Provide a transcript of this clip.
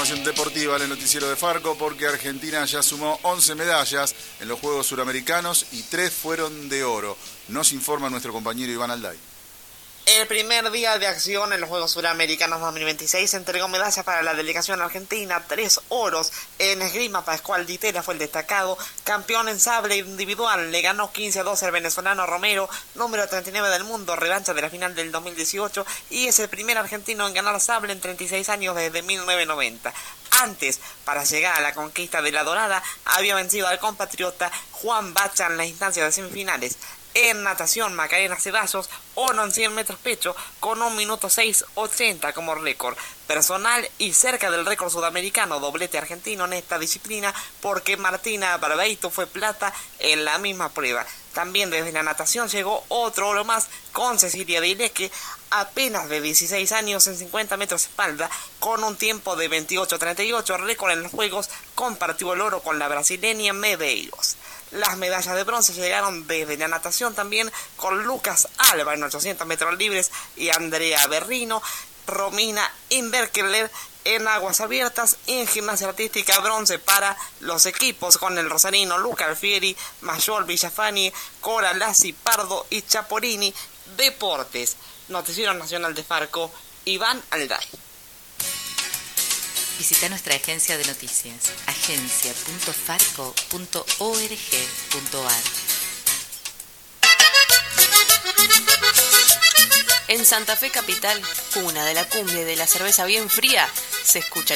información deportiva en el noticiero de Farco, porque Argentina ya sumó 11 medallas en los Juegos Suramericanos y 3 fueron de oro. Nos informa nuestro compañero Iván Alday. El primer día de acción en los Juegos Suramericanos 2026 se entregó medallas para la delegación argentina, 3 oros. En esgrima, Pascual Ditela fue el destacado, campeón en sable individual, le ganó 15-12 al venezolano Romero, número 39 del mundo, revancha de la final del 2018, y es el primer argentino en ganar sable en 36 años desde 1990. Antes, para llegar a la conquista de la dorada, había vencido al compatriota Juan Bacha en las instancias de semifinales. En natación, Macarena Ceballos, oro en 100 metros pecho, con 1 minuto 6.80 como récord personal y cerca del récord sudamericano, doblete argentino en esta disciplina, porque Martina Barbeito fue plata en la misma prueba. También desde la natación llegó otro oro más con Cecilia Dileque, apenas de 16 años en 50 metros espalda, con un tiempo de 28.38, récord en los Juegos, compartió el oro con la brasileña Medeiros. Las medallas de bronce llegaron desde la natación también con Lucas Alba en 800 metros libres y Andrea Berrino, Romina Inberkeler en aguas abiertas, y en gimnasia artística bronce para los equipos con el rosarino Luca Alfieri, Mayol Villafani, Cora Lassi Pardo y Chaporini. Deportes, Noticiero Nacional de Farco, Iván Alday. Visita nuestra agencia de noticias, agencia.farco.org.ar. En Santa Fe Capital, cuna de la cumbia y de la cerveza bien fría, se escucha